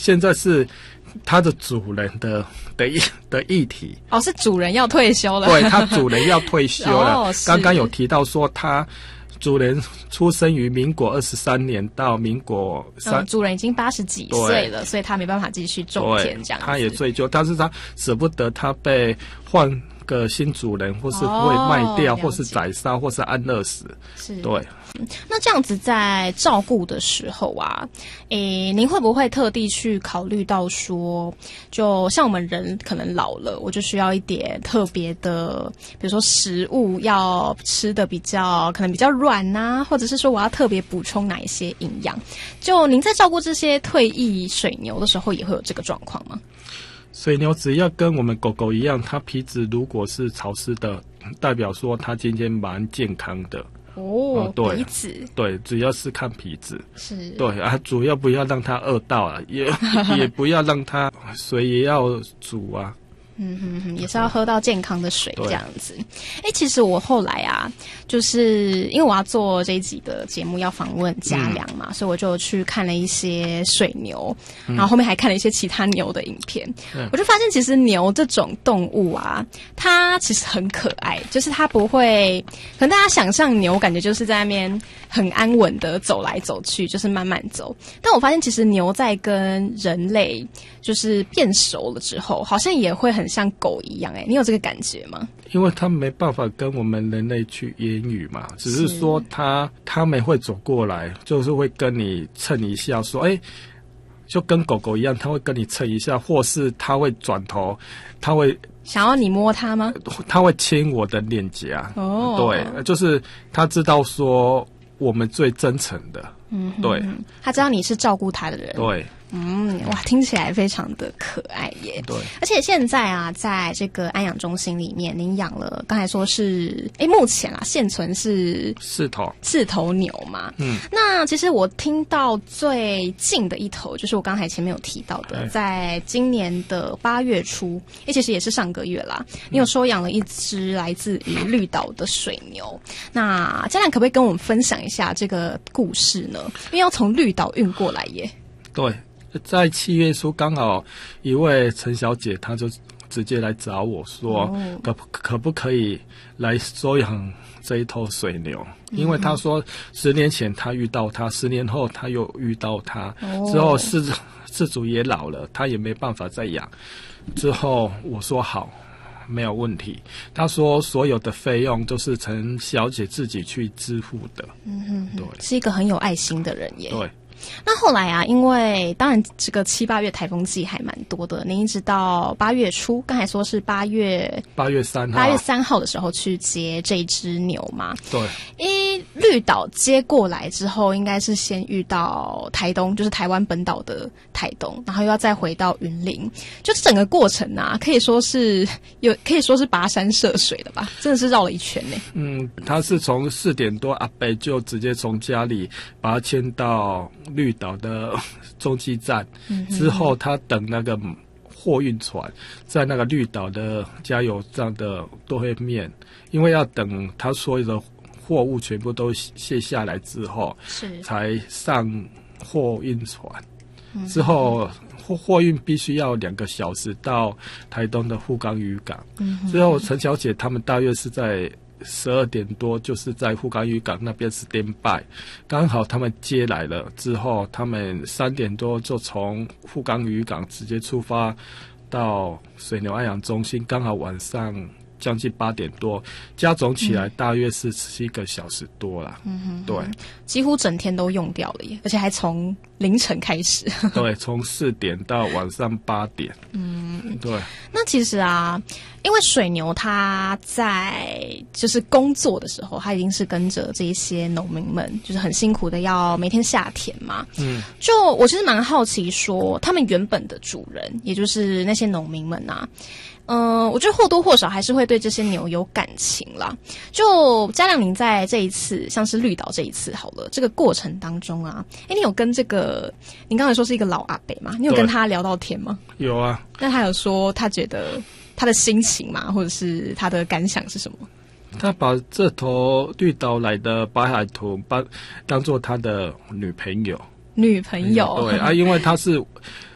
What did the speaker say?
现在是它的主人的议题。 哦，是主人要退休了。 对，它主人要退休了。 哦， 刚刚有提到说它主人出生于民国23年到民国主人已经80几岁了，所以他没办法继续种田这样子。 他也追究，但是他舍不得他被换个新主人，或是会卖掉，或是宰杀，或是安乐死。 是， 对。 那这样子在照顾的时候啊，您会不会特地去考虑到说，就像我们人可能老了，我就需要一点特别的，比如说食物要吃的可能比较软啊，或者是说我要特别补充哪一些营养？就您在照顾这些退役水牛的时候，也会有这个状况吗？ 水牛只要跟我们狗狗一样，它皮质如果是潮湿的，代表说它今天蛮健康的。 哦， 对， 皮质， 对，主要是看皮质， 是， 对啊，主要不要让它饿到啊，也不要让它水也要煮啊。 也是要喝到健康的水这样子。其实我后来啊，就是因为我要做这一集的节目要访问嘉良嘛，所以我就去看了一些水牛，然后后面还看了一些其他牛的影片。我就发现其实牛这种动物啊，它其实很可爱，就是它不会，可能大家想象牛感觉就是在那边很安稳的走来走去，就是慢慢走。但我发现其实牛在跟人类就是变熟了之后，好像也会很像狗一样。你有这个感觉吗？ 因为它没办法跟我们人类去言语嘛，只是说它们会走过来，就是会跟你蹭一下说就跟狗狗一样，它会跟你蹭一下，或是它会转头，它会想要你摸它吗？ 它会亲我的脸颊。对，就是它知道说我们最真诚的。对， 他知道你是照顾他的人。 对， 哇，听起来非常的可爱耶。 对， 而且现在啊，在这个安养中心里面，您养了，刚才说是，目前啊，现存是4头牛嘛。那其实我听到最近的一头，就是我刚才前面有提到的，在今年的8月初，其实也是上个月啦。你有收养了一只来自于绿岛的水牛。那嘉良可不可以跟我们分享一下这个故事呢？因为要从绿岛运过来耶。 对，在7月初刚好一位陈小姐，她就直接来找我说，可不可以来收养这一头水牛？因为她说10年前她遇到它，10年后她又遇到它，之后饲主也老了，她也没办法再养。之后我说好，没有问题。她说所有的费用都是陈小姐自己去支付的。对， 是一个很有爱心的人耶。 对。 那后来啊，因为当然这个7、8月台风季还蛮多的，您一直到8月初，刚才说是8月3号的时候去接这只牛嘛。 对。 绿岛接过来之后，应该是先遇到台东，就是台湾本岛的台东，然后又要再回到云林，就是整个过程啊，可以说是跋山涉水的吧，真的是绕了一圈呢。 他是从4点多阿伯就直接从家里把他牵到绿岛的中继站，之后他等那个货运船在那个绿岛的加油站的对面，因为要等他所有的货物全部都卸下来之后，才上货运船。之后货运必须要2个小时到台东的富冈渔港。之后陈小姐他们大约是在12点多，就是在富冈渔港那边stand by，刚好他们接来了之后，他们3点多就从富冈渔港直接出发到水牛安养中心，刚好晚上将近8点多，加总起来大约是7个小时多啦。对， 几乎整天都用掉了耶，而且还从凌晨开始。 对，从4点到晚上8点。对。 那其实啊，因为水牛它在就是工作的时候，它一定是跟着这一些农民们，就是很辛苦的要每天下田嘛。就我其实蛮好奇说，他们原本的主人，也就是那些农民们啊。我觉得或多或少还是会对这些牛有感情啦。就嘉良，您在这一次，像是绿岛这一次好了，这个过程当中啊，你有跟这个，您刚才说是一个老阿伯嘛，你有跟他聊到天吗？ 有啊。 那他有说他觉得他的心情嘛，或者是他的感想是什么？ 他把这头绿岛来的白海豚当做他的女朋友。 对啊，因为他是